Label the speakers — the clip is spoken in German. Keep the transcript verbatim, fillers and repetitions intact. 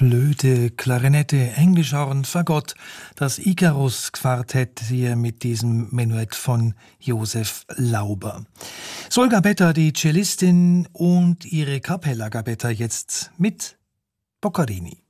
Speaker 1: Flöte, Klarinette, Englischhorn, Fagott, das Icarus-Quartett hier mit diesem Menuett von Josef Lauber. Sol Gabetta, die Cellistin, und ihre Capella Gabetta jetzt mit Boccherini.